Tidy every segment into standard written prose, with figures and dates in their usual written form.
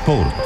Šport.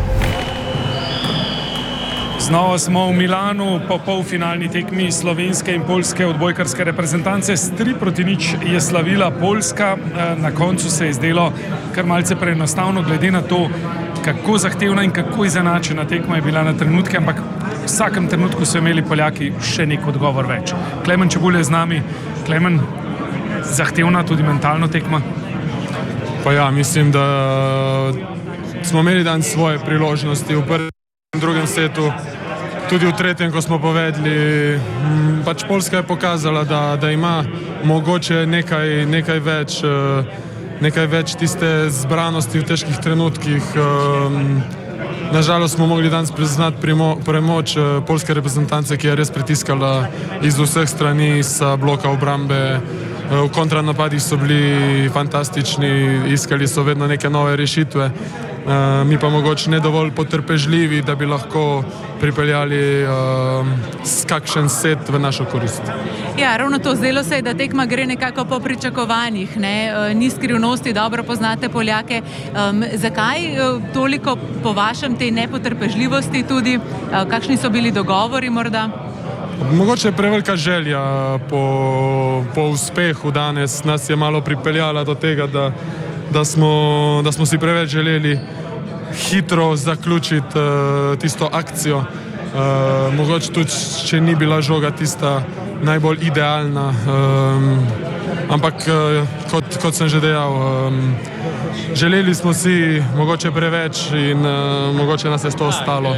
Znova smo v Milanu po polfinalni tekmi slovenske in poljske odbojkarske reprezentance. S 3-0 je slavila Poljska. Na koncu se je zdelo kar malce preenostavno, glede na to, kako zahtevna in kako izenačena tekma je bila na trenutke, ampak v vsakem trenutku so imeli Poljaki še nek odgovor več. Klemen Čebulj je z nami. Klemen, zahtevna tudi mentalno tekma? Pa ja, mislim, da smo imeli danes svoje priložnosti v prvem in drugem setu, tudi v tretjem, ko smo povedali. Pač Poljska je pokazala, da ima mogoče nekaj več tiste zbranosti v težkih trenutkih. Nažalost smo mogli danes priznati premoč poljske reprezentance, ki je res pritiskala iz vseh strani, iz bloka obrambe. V kontranapadih so bili fantastični, iskali so vedno neke nove rešitve. Mi pa mogoče ne dovolj potrpežljivi, da bi lahko pripeljali kakšen set v našo korist. Ja, ravno to, zdelo se je, da tekma gre nekako po pričakovanjih, ne? Ni skrivnosti, dobro poznate Poljake. Zakaj toliko po vašem tej nepotrpežljivosti tudi? Kakšni so bili dogovori morda? Mogoče je prevelika želja po uspehu danes. Nas je malo pripeljala do tega, da smo si preveč želeli hitro zaključiti tisto akcijo. Mogoče tudi, če ni bila žoga tista najbolj idealna. Ampak, kot sem že dejal, želeli smo si mogoče preveč in mogoče nas je to ostalo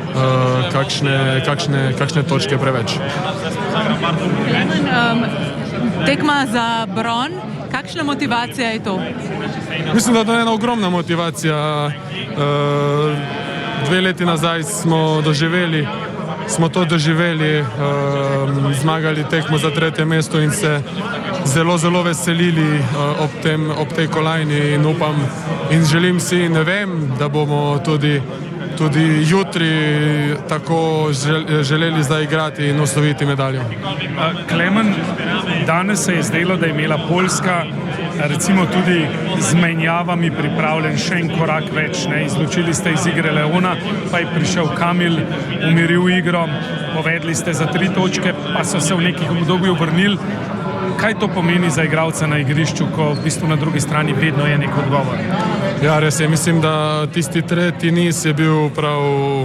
kakšne točke preveč. Tekma za bron, kakšna motivacija je to? Mislim, da to je ena ogromna motivacija. 2 leti nazaj smo to doživeli, zmagali tekmo za 3. mesto in se zelo veselili ob tej kolajni in upam in želim si, ne vem, da bomo tudi jutri tako želeli zdaj igrati in osvojiti medaljo. Klemen, danes se je zdelo, da je imela Poljska recimo tudi z menjavami pripravljen še en korak več. Izločili ste iz igre Leona, pa je prišel Kamil, umiril igro, povedli ste za 3 točke, pa so se v nekih obdobju vrnili. Kaj to pomeni za igralca na igrišču, ko v bistvu na drugi strani vedno je nek odgovor? Ja, res je. Mislim, da tisti 3. niz je bil prav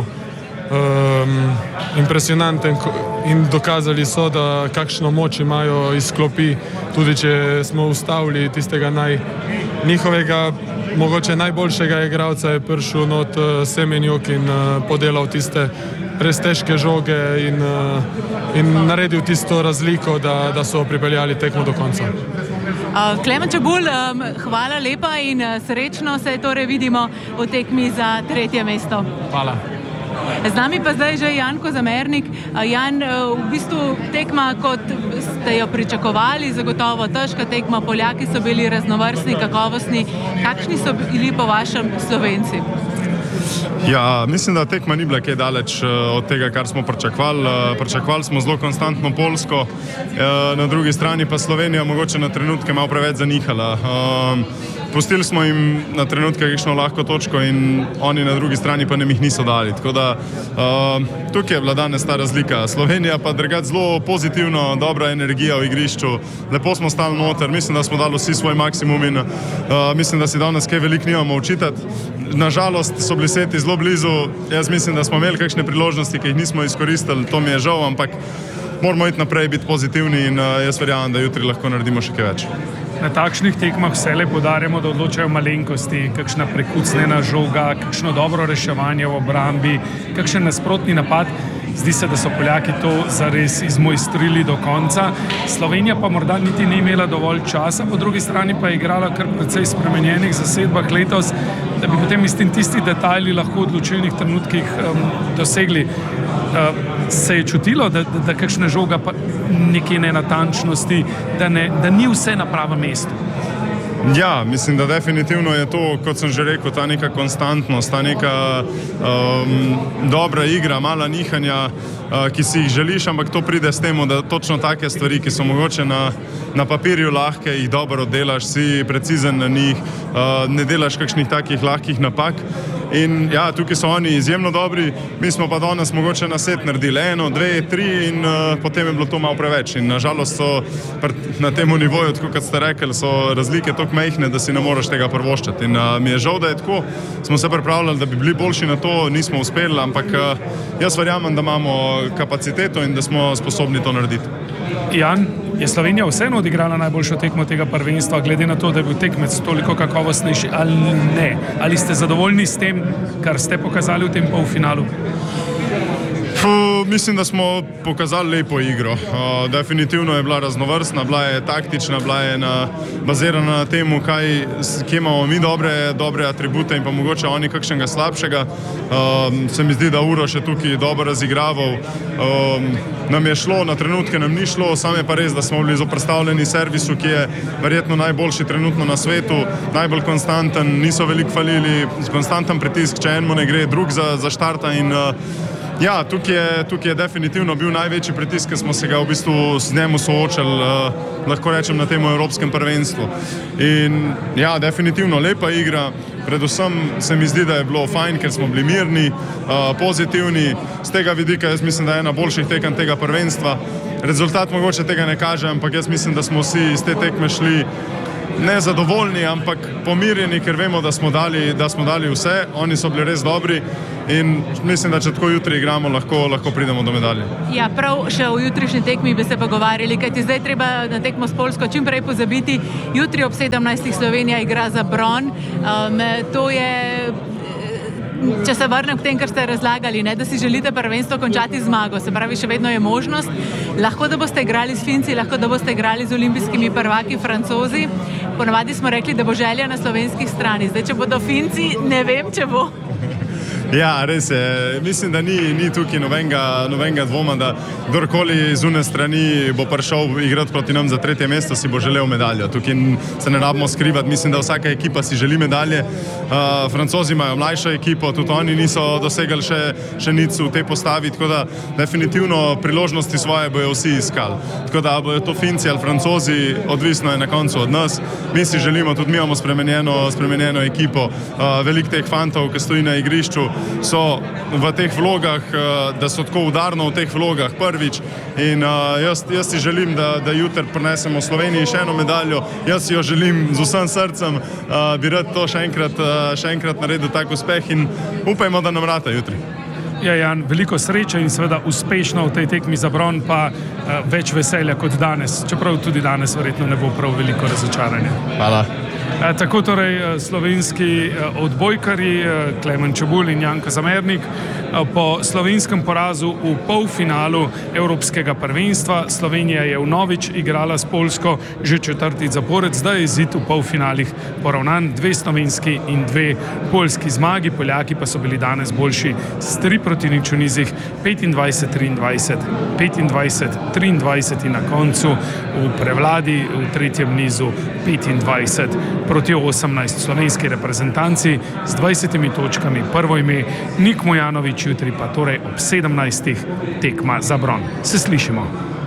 impresionanten in dokazali so, da kakšno moč imajo iz klopi, tudi če smo ustavili tistega njihovega mogoče najboljšega igralca, je prišel not Semenjuk in podelal tiste res težke žoge in naredil tisto razliko, da so pripeljali tekmo do konca. Klemen Čebulj, hvala lepa in srečno se torej vidimo v tekmi za 3. mesto. Hvala. Z nami pa zdaj že Jan Kozamernik. Jan, v bistvu tekma, kot ste jo pričakovali, zagotovo težka tekma, Poljaki so bili raznovrstni, kakovostni. Kakšni so bili po vašem Slovenci? Ja, mislim, da tekma ni bila kaj daleč od tega, kar smo pričakovali. Pričakovali smo zelo konstantno Poljsko, na drugi strani pa Slovenija mogoče na trenutke malo preveč zanihala. Pustili smo jim na trenutke kakšno lahko točko in oni na drugi strani pa nam jih niso dali. Tako da tukaj je bila danes ta razlika. Slovenija pa drugače zelo pozitivno, dobra energija v igrišču. Lepo smo stali noter, mislim, da smo dali vsi svoj maksimum in mislim, da si danes kaj veliko nimamo učitati. Nažalost so bili seti zelo blizu. Jaz mislim, da smo imeli kakšne priložnosti, ki jih nismo izkoristili. To mi je žal, ampak moramo iti naprej, biti pozitivni in jaz verjamem, da jutri lahko naredimo še kaj več. Na takšnih tekmah vselej poudarjamo, da odločajo malenkosti, kakšna prekucnjena žoga, kakšno dobro reševanje v obrambi, kakšen nasprotni napad. Zdi se, da so Poljaki to zares izmojstrili do konca. Slovenija pa morda niti ni imela dovolj časa, po drugi strani pa je igrala kar precej spremenjenih zasedbah letos, da bi potem tisti detajli lahko v odločilnih trenutkih dosegli. Se je čutilo, da kakšna žoga pa nekje nenatančnosti, da ni vse na pravem mestu? Ja, mislim, da definitivno je to, kot sem že rekel, ta neka konstantnost, ta neka dobra igra, mala nihanja, ki si jih želiš, ampak to pride s tem, da točno take stvari, ki so mogoče na papirju lahke, jih dobro oddelaš, si precizen na njih, ne delaš kakšnih takih lahkih napak. In ja, tukaj so oni izjemno dobri, mi smo pa danes mogoče na set naredili 1, 2, 3 in potem je bilo to malo preveč. In nažalost so na tem nivoju, tako kot ste rekli, so razlike toliko majhne, da si ne moreš tega privoščiti. In mi je žal, da je tako. Smo se pripravljali, da bi bili boljši na to, nismo uspeli, ampak jaz verjamem, da imamo kapaciteto in da smo sposobni to narediti. Jan, je Slovenija vseeno odigrala najboljšo tekmo tega prvenstva, glede na to, da je bil tekmec toliko kakovostnejši ali ne? Ali ste zadovoljni s tem, kar ste pokazali v tem polfinalu? Mislim, da smo pokazali lepo igro. Definitivno je bila raznovrstna, bila je taktična, bila je bazirana na tem, kje imamo mi dobre atribute in pa mogoče oni kakšnega slabšega. Se mi zdi, da Uroš je tukaj dobro razigraval. Nam je šlo, na trenutke nam ni šlo, sam je pa res, da smo bili zoprstavljeni servisu, ki je verjetno najboljši trenutno na svetu, najbolj konstanten, niso veliko falili, konstanten pritisk, če enemu ne gre, drug za štarta in ja, tukaj je definitivno bil največji pritisk, ki smo se ga v bistvu z njemu soočali, lahko rečem, na tem evropskem prvenstvu. In ja, definitivno lepa igra, predvsem se mi zdi, da je bilo fajn, ker smo bili mirni, pozitivni. Z tega vidika jaz mislim, da je ena boljših tekem tega prvenstva. Rezultat mogoče tega ne kaže, ampak jaz mislim, da smo vsi iz te tekme šli nezadovoljni, ampak pomirjeni, ker vemo, da smo dali vse, oni so bili res dobri in mislim, da če tako jutri igramo, lahko pridemo do medalje. Ja, prav še v jutrišnji tekmi bi se pogovarjali, kajti zdaj treba na tekmo s Poljsko čim prej pozabiti. Jutri ob 17. Slovenija igra za bron. To je, če se vrnem k tem, kar ste razlagali, da si želite prvenstvo končati zmago, se pravi, še vedno je možnost. Lahko, da boste igrali s Finci, lahko, da boste igrali z olimpijskimi prvaki Francozi. Ponavadi smo rekli, da bo želja na slovenskih strani. Zdaj, če bodo Finci, ne vem, če bo. Ja, res je. Mislim, da ni tukaj nobenega dvoma, da kdorkoli z une strani bo prišel igrati proti nam za 3. mesto, si bo želel medaljo. Tukaj se ne rabimo skrivati. Mislim, da vsaka ekipa si želi medalje. Francozi imajo mlajšo ekipo, tudi oni niso dosegli še nič v tej postavi, tako da definitivno priložnosti svoje bojo vsi iskali. Tako da bojo to Finci ali Francozi, odvisno je na koncu od nas. Mi si želimo, tudi mi imamo spremenjeno ekipo. Veliko teh fantov, ki stoji na igrišču, so v teh vlogah, da so tako udarno v teh vlogah prvič in jaz si želim, da jutri prinesemo Sloveniji še eno medaljo. Jaz si jo želim z vsem srcem, bi rad to še enkrat naredil tak uspeh in upajmo, da nam rata jutri. Ja, Jan, veliko sreče in seveda uspešno v tej tekmi za bron, pa več veselja kot danes, čeprav tudi danes verjetno ne bo prav veliko razočaranja. Hvala. Tako torej slovenski odbojkarji Klemen Čebulj in Jan Kozamernik po slovenskem porazu v polfinalu Evropskega prvenstva. Slovenija je vnovič igrala s Poljsko že 4. zapored, zdaj je izid v polfinalih poravnan, 2 slovenski in 2 poljski zmagi. Poljaki pa so bili danes boljši s 3-0 v nizih, 25-23, 25-23 in na koncu v prevladi v 3. nizu 25-18 slovenski reprezentanci z 20 točkami. Prvo ime Nik Mojanović, jutri pa torej ob 17. tekma za bron. Se slišimo.